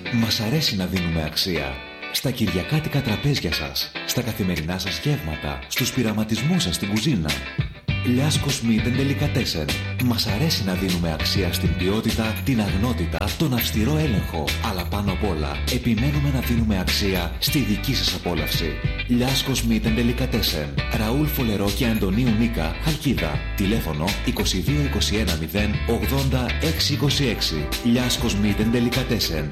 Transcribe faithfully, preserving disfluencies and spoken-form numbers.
Μας αρέσει να δίνουμε αξία. Στα κυριακάτικα τραπέζια σας, στα καθημερινά σας γεύματα, στους πειραματισμούς σας στην κουζίνα. Λιάσκος Meat and Delicatessen. Μας αρέσει να δίνουμε αξία στην ποιότητα, την αγνότητα, τον αυστηρό έλεγχο. Αλλά πάνω απ' όλα, επιμένουμε να δίνουμε αξία στη δική σας απόλαυση. Λιάσκος Meat and Delicatessen. Ραούλ Φολερό και Αντωνίου Νίκα, Χαλκίδα. Τηλέφωνο είκοσι δύο είκοσι ένα μηδέν ογδόντα εξακόσια είκοσι έξι. Λιάσκος Meat and Delicatessen.